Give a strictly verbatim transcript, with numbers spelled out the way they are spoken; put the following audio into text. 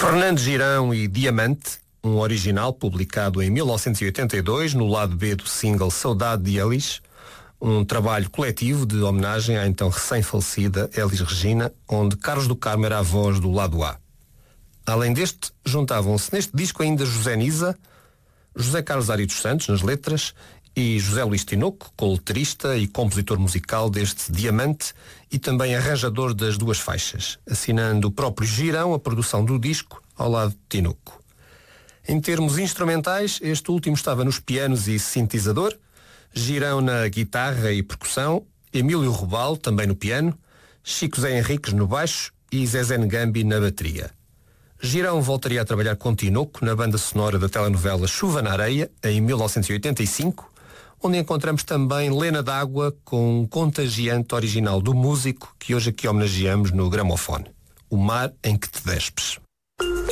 Fernando Girão e Diamante, um original publicado em mil novecentos e oitenta e dois no lado B do single Saudade de Elis, um trabalho coletivo de homenagem à então recém-falecida Elis Regina, onde Carlos do Carmo era a voz do lado A. Além deste, juntavam-se neste disco ainda José Nisa, José Carlos Ari dos Santos nas letras e José Luís Tinoco, co-letrista e compositor musical deste Diamante e também arranjador das duas faixas, assinando o próprio Girão a produção do disco ao lado de Tinoco. Em termos instrumentais, este último estava nos pianos e sintetizador, Girão na guitarra e percussão, Emílio Robal também no piano, Chico Zé Henriques no baixo e Zezé Ngambi na bateria. Girão voltaria a trabalhar com Tinoco na banda sonora da telenovela Chuva na Areia, em mil novecentos e oitenta e cinco, onde encontramos também Lena d'Água com um contagiante original do músico que hoje aqui homenageamos no gramofone, O Mar em que te Despes.